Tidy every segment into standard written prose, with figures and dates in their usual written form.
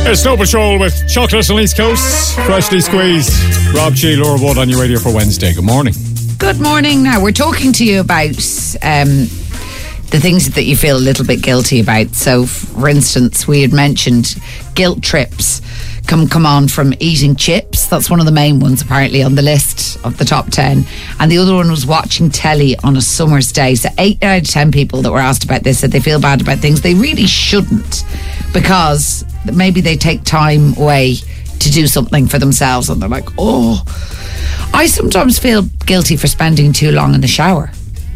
It's Snow Patrol with Chocolate on East Coast, freshly squeezed. Rob G, Laura Wood on your radio for Wednesday. Good morning. Good morning. Now, we're talking to you about the things that you feel a little bit guilty about. So, for instance, we had mentioned guilt trips come on from eating chips. That's one of the main ones, apparently, on the list of the top 10. And the other one was watching telly on a summer's day. So 8 out of 10 people that were asked about this said they feel bad about things they really shouldn't, because maybe they take time away to do something for themselves and they're like, oh. I sometimes feel guilty for spending too long in the shower.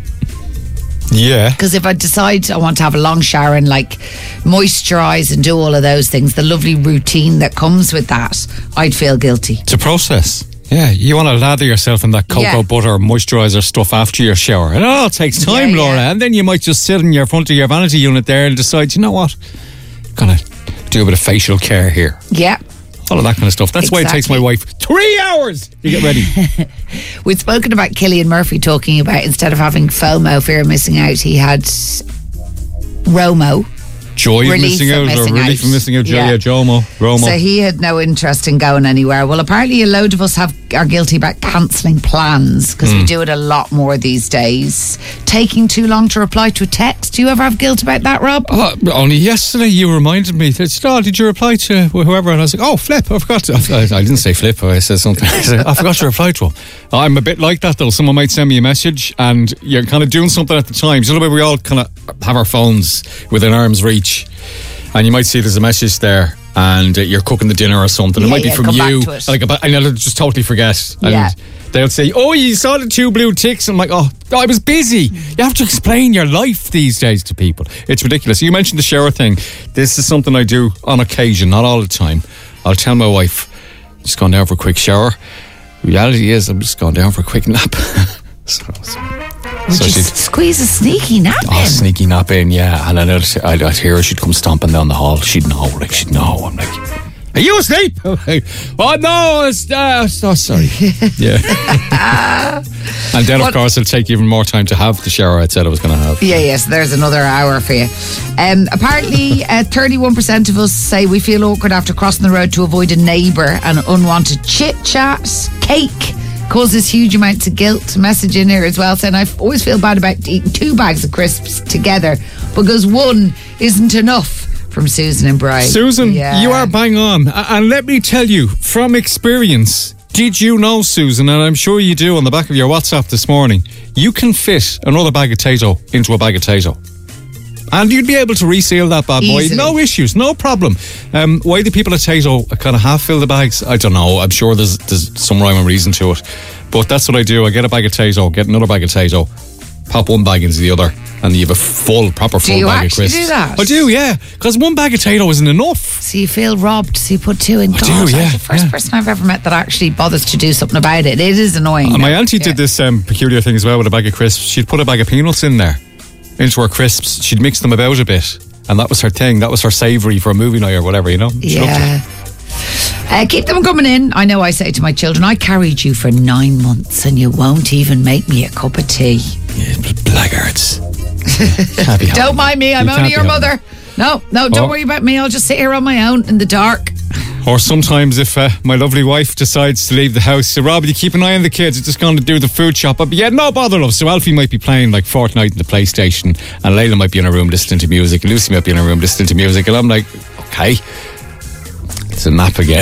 Yeah. Because if I decide I want to have a long shower and like moisturise and do all of those things, the lovely routine that comes with that, I'd feel guilty. It's a process. Yeah, you want to lather yourself in that cocoa butter moisturiser stuff after your shower. And it all takes time, Laura. And then you might just sit in your front of your vanity unit there and decide, you know what, I'm going to do a bit of facial care here. Yeah. All of that kind of stuff. That's why it takes my wife 3 hours to get ready. We'd spoken about Cillian Murphy talking about, instead of having FOMO, fear of missing out, he had ROMO. Joy of missing out, or relief of missing out. Yeah, Romo. So he had no interest in going anywhere. Well, apparently a load of us are guilty about cancelling plans, because we do it a lot more these days. Taking too long to reply to a text. Do you ever have guilt about that, Rob? Only yesterday you reminded me that, did you reply to whoever? And I was like, flip, I forgot to. I didn't say flip, I said something. I forgot to reply to him. I'm a bit like that though. Someone might send me a message and you're kind of doing something at the time. So we all kind of have our phones within arm's reach, and you might see there's a message there and you're cooking the dinner or something. It might be from you. And I'll just totally forget. And they'll say, you saw the 2 blue ticks. And I'm like, I was busy. You have to explain your life these days to people. It's ridiculous. You mentioned the shower thing. This is something I do on occasion, not all the time. I'll tell my wife, just gone down for a quick shower. Reality is, I'm just going down for a quick nap. Would you squeeze a sneaky nap in? Sneaky nap in, yeah. And then I'd hear her, she'd come stomping down the hall. She'd know. I'm like, are you asleep? Oh, no, sorry. Yeah. And then, of course, it'll take even more time to have the shower I said I was going to have. Yeah, so there's another hour for you. Apparently, 31% of us say we feel awkward after crossing the road to avoid a neighbour, and unwanted chit-chat. Cake causes huge amounts of guilt. Message in here as well saying, I always feel bad about eating 2 bags of crisps together because one isn't enough. From Susan and Brian. Susan, you are bang on. And let me tell you, from experience, did you know, Susan, and I'm sure you do on the back of your WhatsApp this morning, you can fit another bag of Tato into a bag of Tato. And you'd be able to reseal that bad boy. Easily. No issues, no problem. Why do people at Tato kind of half fill the bags? I don't know. I'm sure there's some rhyme and reason to it. But that's what I do. I get a bag of Tato, get another bag of Tato, pop one bag into the other, and you have a proper full bag of crisps. Do you actually do that? I do, yeah. Because one bag of Tato isn't enough. So you feel robbed, so you put 2 in. I do, yeah. I'm the first person I've ever met that actually bothers to do something about it. It is annoying. My auntie did this peculiar thing as well with a bag of crisps. She'd put a bag of peanuts in there, into her crisps. She'd mix them about a bit. And that was her thing. That was her savoury for a movie night or whatever, you know? Keep them coming in. I know I say to my children, I carried you for 9 months and you won't even make me a cup of tea. Yeah, blackguards. Don't mind me, I'm only your mother. No, don't worry about me. I'll just sit here on my own in the dark. Or sometimes if my lovely wife decides to leave the house, so Rob, you keep an eye on the kids, it's just going to do the food shop. But yeah, no bother, love. So Alfie might be playing like Fortnite in the PlayStation, and Layla might be in her room listening to music, and Lucy might be in her room listening to music, and I'm like, okay, it's a nap again.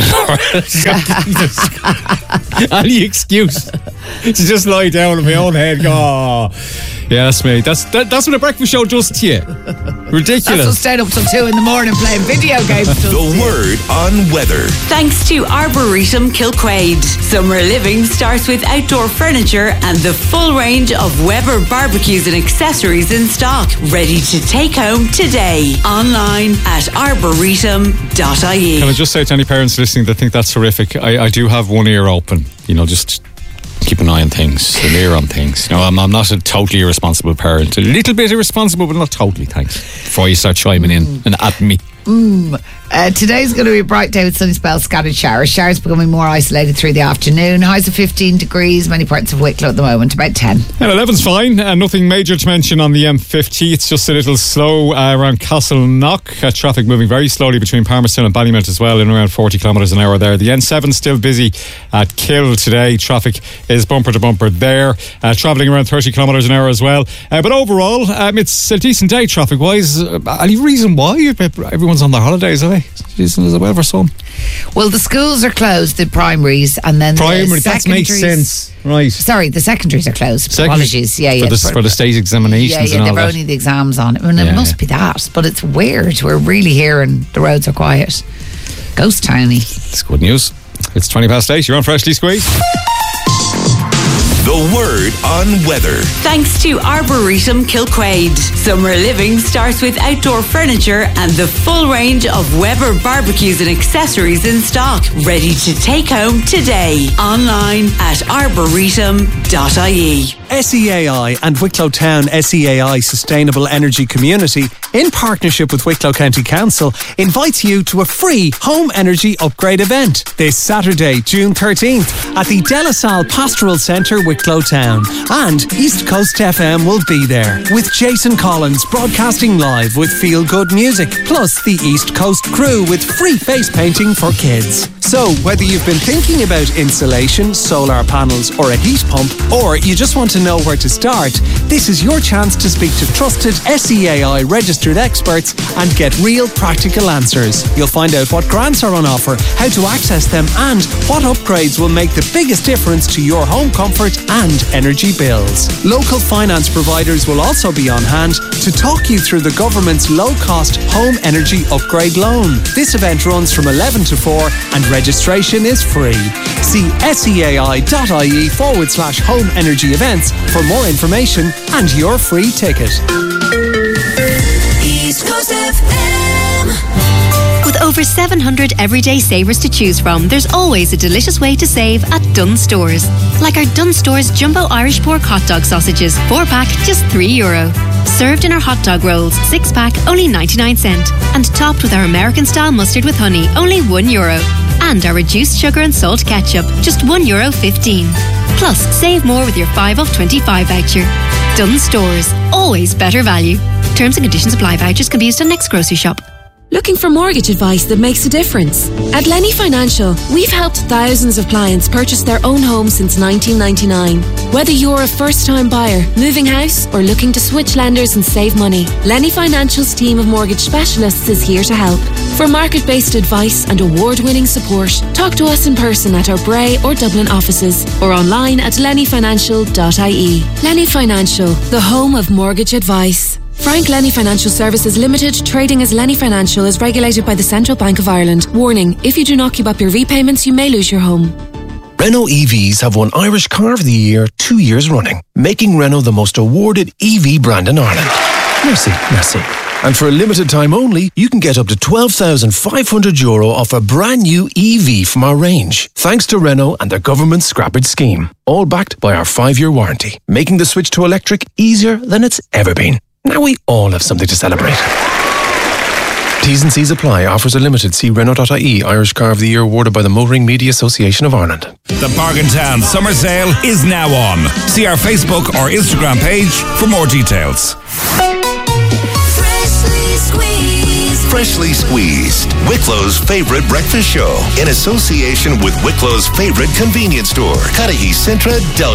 Any excuse to just lie down in my own head, go, yeah, that's me. That's what a breakfast show does to you. Ridiculous. That's what staying up till 2 in the morning playing video games. The word on weather. Thanks to Arboretum Kilquade. Summer living starts with outdoor furniture and the full range of Weber barbecues and accessories in stock. Ready to take home today. Online at arboretum.ie. Can I just say to any parents listening that think that's horrific, I do have one ear open. You know, just keep an eye on things, an ear on things. You know, I'm not a totally irresponsible parent. A little bit irresponsible, but not totally, thanks. Before you start chiming in and at me. Today's going to be a bright day with sunny spells, scattered showers. Showers becoming more isolated through the afternoon. Highs of 15 degrees, many parts of Wicklow at the moment, about 10. And 11's fine. Nothing major to mention on the M50. It's just a little slow around Castleknock. Traffic moving very slowly between Palmerston and Ballymount as well, in around 40 kilometres an hour there. The N7 still busy at Kill today. Traffic is bumper to bumper there. Travelling around 30 kilometres an hour as well. But overall, it's a decent day traffic-wise. Any reason why? Everyone's on their holidays, are they? Decent as well for some. Well, the schools are closed, the primaries, and then Primary, the that makes sense. Right. Sorry, the secondaries are closed. Apologies. Yeah, For the state examinations and all they've that. only the exams on. I mean, it must be that, but it's weird. We're really hearing the roads are quiet. Ghost towny. It's good news. It's 8:20. You're on Freshly Squeezed. The Word on Weather. Thanks to Arboretum Kilquade. Summer living starts with outdoor furniture and the full range of Weber barbecues and accessories in stock. Ready to take home today. Online at arboretum.ie. SEAI and Wicklow Town SEAI Sustainable Energy Community, in partnership with Wicklow County Council, invites you to a free home energy upgrade event this Saturday, June 13th at the De La Salle Pastoral Centre, Wicklow Town. And East Coast FM will be there, with Jason Collins broadcasting live with feel-good music, plus the East Coast crew with free face painting for kids. So, whether you've been thinking about insulation, solar panels or a heat pump, or you just want to know where to start, this is your chance to speak to trusted SEAI registered experts and get real practical answers. You'll find out what grants are on offer, how to access them, and what upgrades will make the biggest difference to your home comfort and energy bills. Local finance providers will also be on hand to talk you through the government's low-cost home energy upgrade loan. This event runs from 11 to 4 and registration is free. See seai.ie/home energy events for more information and your free ticket. East Coast FM. With over 700 everyday savers to choose from, there's always a delicious way to save at Dunnes Stores. Like our Dunnes Stores Jumbo Irish Pork Hot Dog Sausages, 4-pack, just €3. Served in our hot dog rolls, 6-pack, only 99¢. And topped with our American-style mustard with honey, only €1. And our reduced sugar and salt ketchup, just €1.15. Plus, save more with your 5 off 25 voucher. Dunnes Stores, always better value. Terms and conditions apply. Vouchers can be used on next grocery shop. Looking for mortgage advice that makes a difference? At Lenny Financial, we've helped thousands of clients purchase their own home since 1999. Whether you're a first-time buyer, moving house, or looking to switch lenders and save money, Lenny Financial's team of mortgage specialists is here to help. For market-based advice and award-winning support, talk to us in person at our Bray or Dublin offices or online at lennyfinancial.ie. Lenny Financial, the home of mortgage advice. Frank Lenny Financial Services Limited, trading as Lenny Financial, is regulated by the Central Bank of Ireland. Warning, if you do not keep up your repayments, you may lose your home. Renault EVs have won Irish Car of the Year 2 years running, making Renault the most awarded EV brand in Ireland. Merci, merci. And for a limited time only, you can get up to €12,500 off a brand new EV from our range, thanks to Renault and their government scrappage scheme. All backed by our 5-year warranty, making the switch to electric easier than it's ever been. Now we all have something to celebrate. T's and C's apply. Offers are limited. See Renault.ie. Irish Car of the Year awarded by the Motoring Media Association of Ireland. The Bargain Town Summer Sale is now on. See our Facebook or Instagram page for more details. Freshly Squeezed, Wicklow's favorite breakfast show, in association with Wicklow's favorite convenience store, Cudahy Centra Del